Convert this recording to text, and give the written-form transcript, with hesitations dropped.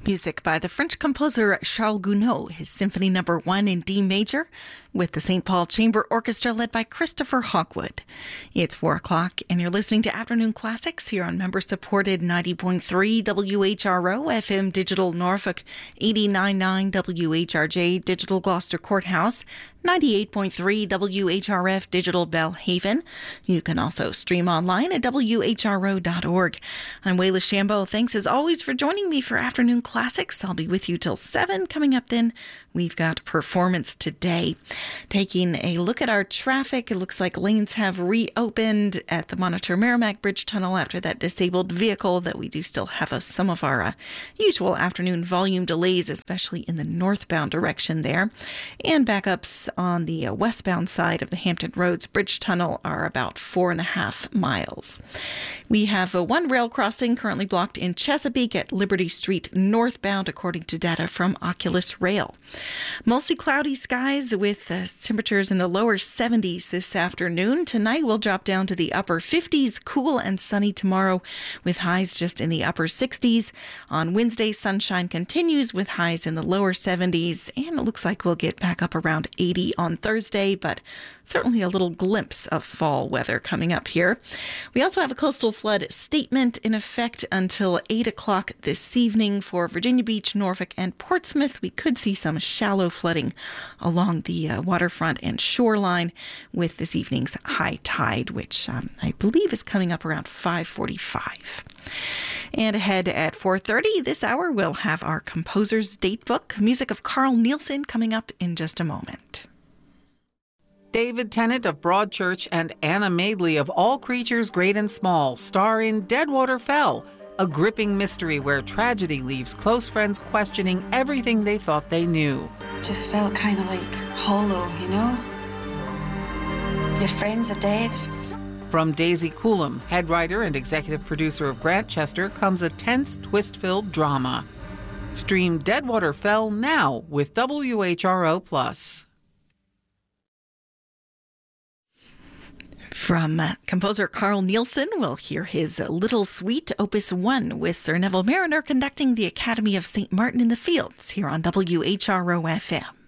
Music by the French composer Charles Gounod, his Symphony No. 1 in D major, with the St. Paul Chamber Orchestra led by Christopher Hawkwood. It's 4 o'clock, and you're listening to Afternoon Classics here on member-supported 90.3 WHRO, FM Digital Norfolk, 89.9 WHRJ Digital Gloucester Courthouse, 98.3 WHRF Digital Belhaven. You can also stream online at whro.org. I'm Wayla Shambo. Thanks as always for joining me for Afternoon Classics. I'll be with you till 7. Coming up then, we've got Performance Today. Taking a look at our traffic, it looks like lanes have reopened at the Monitor Merrimack Bridge Tunnel after that disabled vehicle, that we do still have some of our usual afternoon volume delays, especially in the northbound direction there. And backups on the westbound side of the Hampton Roads Bridge Tunnel are about 4.5 miles. We have one rail crossing currently blocked in Chesapeake at Liberty Street northbound, according to data from Oculus Rail. Mostly cloudy skies with temperatures in the lower 70s this afternoon. Tonight we'll drop down to the upper 50s, cool and sunny tomorrow with highs just in the upper 60s. On Wednesday, sunshine continues with highs in the lower 70s, and it looks like we'll get back up around 80 on Thursday, but certainly a little glimpse of fall weather coming up here. We also have a coastal flood statement in effect until 8 o'clock this evening for Virginia Beach, Norfolk, and Portsmouth. We could see some shallow flooding along the waterfront and shoreline with this evening's high tide, which I believe is coming up around 5:45. And ahead at 4:30 this hour, we'll have our composer's date book, music of Carl Nielsen, coming up in just a moment. David Tennant of Broadchurch and Anna Madeley of All Creatures Great and Small star in Deadwater Fell, a gripping mystery where tragedy leaves close friends questioning everything they thought they knew. Just felt kind of like hollow, you know? Your friends are dead. From Daisy Coulomb, head writer and executive producer of Grantchester, comes a tense, twist-filled drama. Stream Deadwater Fell now with WHRO+. From composer Carl Nielsen, we'll hear his Little Suite, Opus 1, with Sir Neville Marriner conducting the Academy of St. Martin in the Fields here on WHRO FM.